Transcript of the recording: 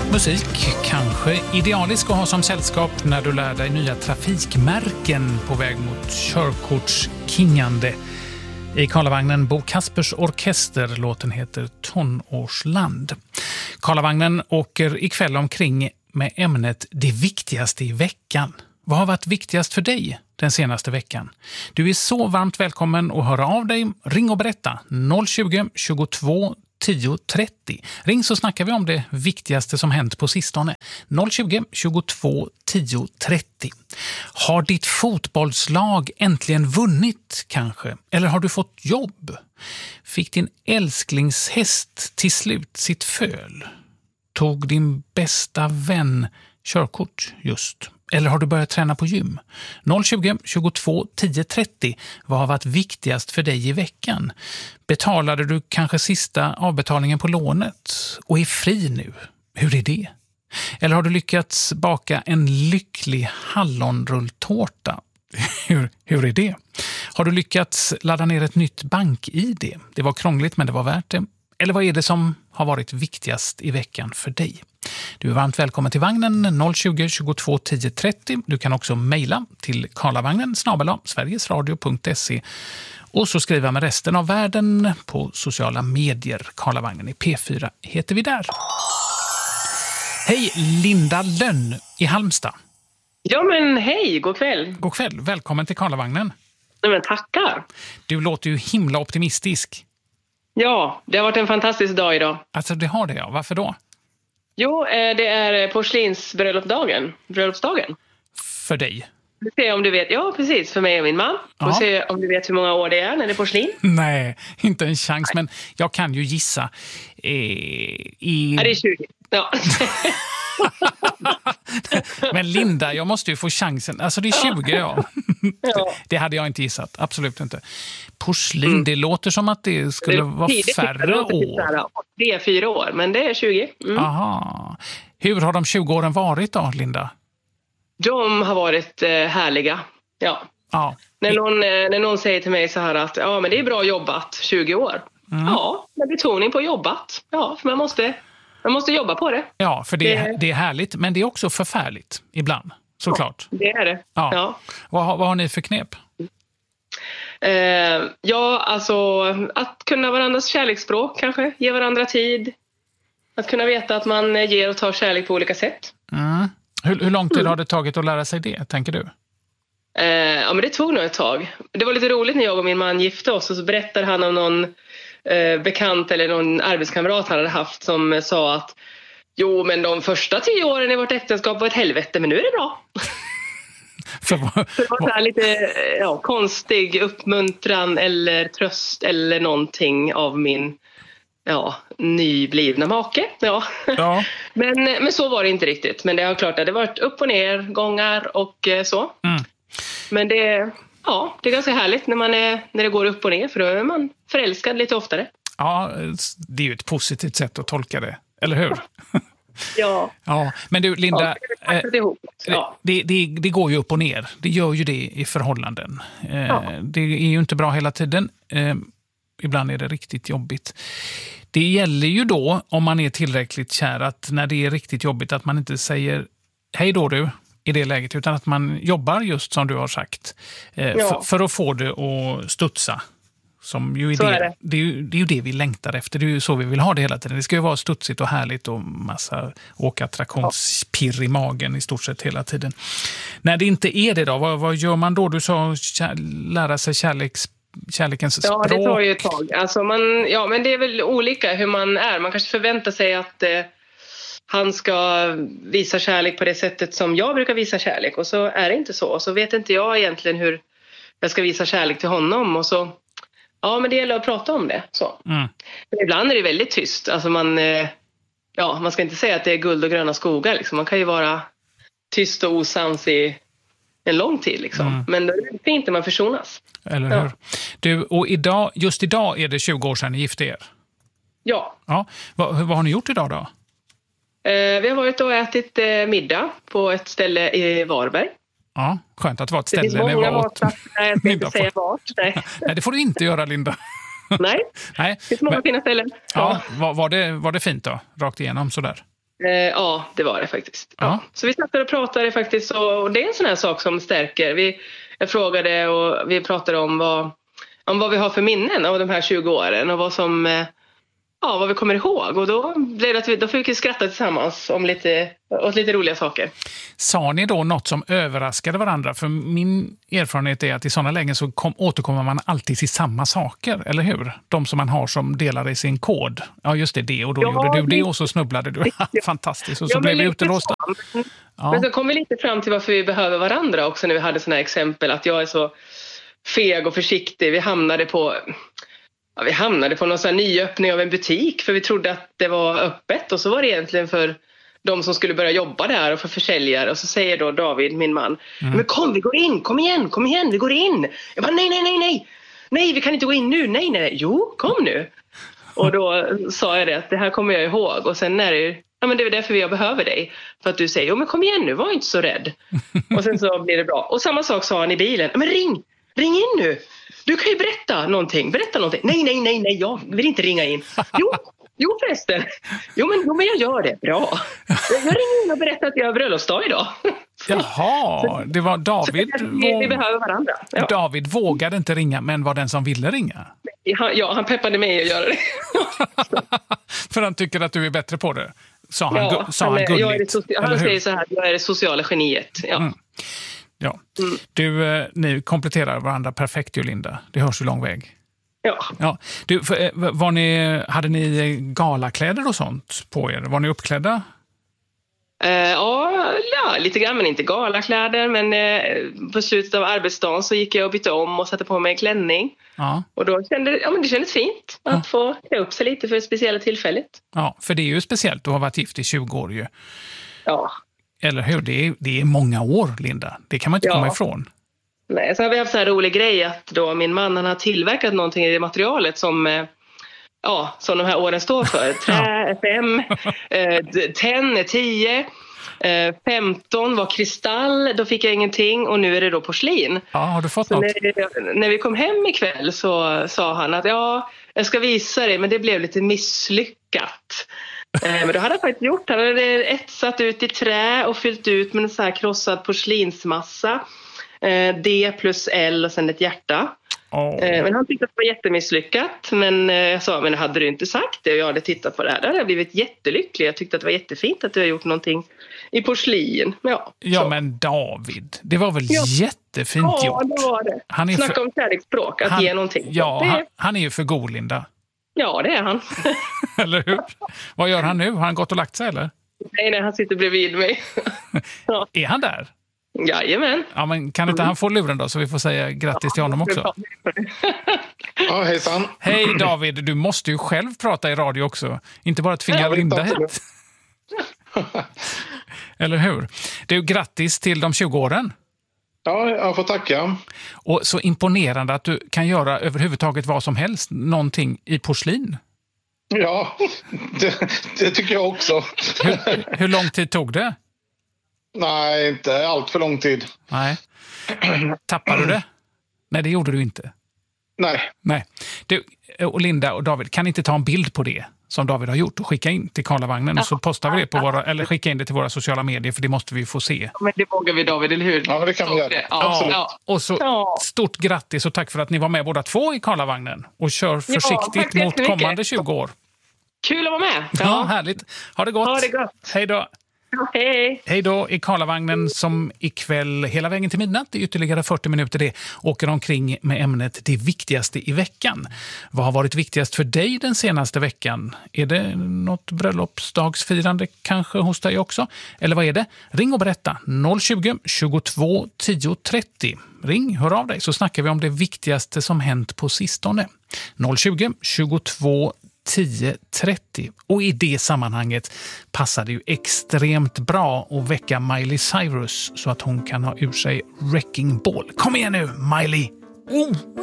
Musik kanske idealisk att ha som sällskap när du lär dig nya trafikmärken på väg mot körkortskingande. I Karlavagnen Bo Kaspers Orkester, låten heter Tonårsland. Karlavagnen åker ikväll omkring med ämnet Det viktigaste i veckan. Vad har varit viktigast för dig den senaste veckan? Du är så varmt välkommen att höra av dig. Ring och berätta 020 22 10 30. Ring så snackar vi om det viktigaste som hänt på sistone. 020 22 10 30. Har ditt fotbollslag äntligen vunnit kanske? Eller har du fått jobb? Fick din älsklingshäst till slut sitt föl? Tog din bästa vän körkort just? Eller har du börjat träna på gym? 020 22 10 30. Vad har varit viktigast för dig i veckan? Betalade du kanske sista avbetalningen på lånet och är fri nu? Hur är det? Eller har du lyckats baka en lycklig hallonrulltårta? Hur är det? Har du lyckats ladda ner ett nytt bank-ID? Det var krångligt men det var värt det. Eller vad är det som har varit viktigast i veckan för dig? Du är varmt välkommen till vagnen 020 22 10 30. Du kan också mejla till karlavagnen@sverigesradio.se och så skriva med resten av världen på sociala medier. Karlavagnen i P4 heter vi där. Hej, Linda Lönn i Halmstad. Ja men hej, god kväll. God kväll, välkommen till Karlavagnen. Nej, men tackar. Du låter ju himla optimistisk. Ja, det har varit en fantastisk dag idag. Alltså det har det, ja. Varför då? Jo, det är porslinsbröllopsdagen. För dig? Vi ser om du vet. Ja, precis. För mig och min man. Får se om du vet hur många år det är när det är porslin. Nej, inte en chans. Nej. Men jag kan ju gissa. Ja, det är 20. Ja. Men Linda, jag måste ju få chansen. Alltså det är 20, ja. Det hade jag inte gissat. Absolut inte. Porslin, det låter som att det skulle vara färre år. 3-4 år, men det är 20. Aha. Hur har de 20 åren varit då, Linda? De har varit härliga, ja. När någon säger till mig så här att ja, men det är bra jobbat 20 år. Ja, med betoning på jobbat. Ja, för man måste jobba på det. Ja, för det är härligt, men det är också förfärligt ibland, såklart. Ja, det är det. Ja. Vad har ni för knep? Alltså att kunna varandras kärleksspråk kanske, ge varandra tid. Att kunna veta att man ger och tar kärlek på olika sätt. Hur lång tid har det tagit att lära sig det, tänker du? Ja, men det tog nog ett tag. Det var lite roligt när jag och min man gifte oss och så berättade han om någon bekant eller någon arbetskamrat han hade haft som sa att jo, men de första 10 åren i vårt äktenskap var ett helvete, men nu är det bra. Så det var så här lite konstig uppmuntran eller tröst eller någonting av min nyblivna make. Ja. Men så var det inte riktigt. Men det har klart att det varit upp och ner gångar och så. Men det är ganska härligt när det går upp och ner, för då är man förälskad lite oftare. Ja, det är ju ett positivt sätt att tolka det, eller hur? Ja. Men du, Linda, det går ju upp och ner. Det gör ju det i förhållanden. Det är ju inte bra hela tiden. Ibland är det riktigt jobbigt. Det gäller ju då, om man är tillräckligt kär, att när det är riktigt jobbigt att man inte säger hej då du i det läget, utan att man jobbar just som du har sagt för att få det att studsa. Som ju det är ju det vi längtar efter. Det är ju så vi vill ha det hela tiden. Det ska ju vara studsigt och härligt och massa åkattraktionspirr i magen i stort sett hela tiden. När det inte är det då, vad gör man då? Du sa lära sig kärlekens språk. Ja, det tar ju ett tag. Alltså men det är väl olika hur man är. Man kanske förväntar sig att han ska visa kärlek på det sättet som jag brukar visa kärlek. Och så är det inte så. Och så vet inte jag egentligen hur jag ska visa kärlek till honom. Och så, men det gäller att prata om det. Så. Men ibland är det väldigt tyst. Alltså man ska inte säga att det är guld och gröna skogar. Liksom. Man kan ju vara tyst och osams i en lång tid. Liksom. Men det är fint när man försonas. Eller hur? Du, och just idag är det 20 år sedan ni gifte er. Ja. Vad har ni gjort idag då? Vi har varit och ätit middag på ett ställe i Varberg. Ja, skönt att det var ett ställe. Det finns många matplatser. Nej, jag ska inte säga vart. Nej, det får du inte göra, Linda. Nej, det finns många fina ställen. Ja, var det fint då? Rakt igenom sådär? Ja, det var det faktiskt. Ja. Så vi satt och pratade faktiskt, och det är en sån här sak som stärker. Jag frågade och vi pratade om vad vi har för minnen av de här 20 åren och vad vi kommer ihåg. Och då blev det att då fick vi skratta tillsammans åt lite roliga saker. Sa ni då något som överraskade varandra? För min erfarenhet är att i sådana lägen så återkommer man alltid till samma saker, eller hur? De som man har som delar i sin kod. Ja, just det. Och då gjorde du det och så snubblade du. Fantastiskt. Och så blev vi utelåsta. Men så kom vi lite fram till varför vi behöver varandra också när vi hade såna här exempel. Att jag är så feg och försiktig. Vi hamnade på någon sån här nyöppning av en butik för vi trodde att det var öppet, och så var det egentligen för de som skulle börja jobba där och för försäljare, och så säger då David, min man, men kom, vi går in, kom igen, vi går in. Jag bara, nej, vi kan inte gå in nu, nej, jo, kom nu. Och då sa jag det, att det här kommer jag ihåg, och sen är det men det är därför jag behöver dig. För att du säger, men kom igen nu, var inte så rädd. Och sen så blir det bra. Och samma sak sa han i bilen, men ring in nu. Du kan ju berätta någonting. Nej, jag vill inte ringa in. Jo förresten. Jo men jag gör det. Bra. Jag ringer in och berättar att jag har bröllopsdag idag. Jaha, det var David. Vi behöver varandra. Ja. David vågade inte ringa, men var den som ville ringa. Ja, han peppade mig att göra det. För han tycker att du är bättre på det. Sa han gulligt. Han säger så här, jag är det sociala geniet. Ja. Ja. Ni kompletterar varandra perfekt ju, Linda. Det hörs ju lång väg. Ja. Du, hade ni galakläder och sånt på er? Var ni uppklädda? Ja, lite grann, men inte galakläder. Men på slutet av arbetsdagen så gick jag och bytte om och satte på mig en klänning. Ja. Och då det kändes fint att få klä upp sig lite för det speciella tillfället. Ja, för det är ju speciellt att ha varit gift i 20 år ju. Ja. Eller hur? Det är många år, Linda. Det kan man inte komma ifrån. Nej, så har vi haft så här rolig grej att då min man, han har tillverkat någonting i det materialet som de här åren står för. Trä, 5, 10, 15 var kristall, då fick jag ingenting, och nu är det då porslin. Ja, har du fått något? När vi kom hem ikväll så sa han att jag ska visa dig, men det blev lite misslyckat. Men då hade han faktiskt gjort. Han hade etsat ut i trä och fyllt ut med en så här krossad porslinsmassa. D plus L och sen ett hjärta. Men han tyckte att det var jättemisslyckat. Men jag sa, men hade du inte sagt det och jag hade tittat på det här, då hade jag blivit jättelycklig. Jag tyckte att det var jättefint att du har gjort någonting i porslin. Men David, det var väl jättefint gjort? Ja, det var det. Snacka om kärleksspråk, att ge någonting. Ja, han är ju för god, Linda. Ja, det är han. Eller hur? Vad gör han nu? Har han gått och lagt sig, eller? Nej, han sitter bredvid mig. Ja. Är han där? Jajamän. Ja, men kan inte han få luren då, så vi får säga grattis till honom också? Ja, hejsan. Hej David, du måste ju själv prata i radio också. Inte bara tvinga Linda hit. Eller hur? Du, grattis till de 20 åren. Ja, jag får tacka. Och så imponerande att du kan göra överhuvudtaget vad som helst, någonting i porslin. Ja, det tycker jag också. Hur lång tid tog det? Nej, inte allt för lång tid. Nej. Tappade du det? Nej, det gjorde du inte. Nej. Du, och Linda och David, kan inte ta en bild på det som David har gjort och skicka in till Karlavagnen, och så postar vi det på eller skicka in det till våra sociala medier, för det måste vi få se. Men det vågar vi, David, eller hur? Ja, det kan vi göra. Absolut. Och så stort grattis och tack för att ni var med båda två i Karlavagnen och kör försiktigt mot kommande 20 år. Kul att vara med. Ja, härligt. Ha det gott. Ha det gott. Hej då. Hej. Hej då i Karlavagnen, som ikväll hela vägen till midnatt i ytterligare 40 minuter det åker omkring med ämnet det viktigaste i veckan. Vad har varit viktigast för dig den senaste veckan? Är det något bröllopsdagsfirande kanske hos dig också? Eller vad är det? Ring och berätta. 020 22 10 30. Ring, hör av dig, så snackar vi om det viktigaste som hänt på sistone. 020 22 10:30. Och i det sammanhanget passar det ju extremt bra att väcka Miley Cyrus så att hon kan ha ur sig Wrecking Ball. Kom igen nu, Miley!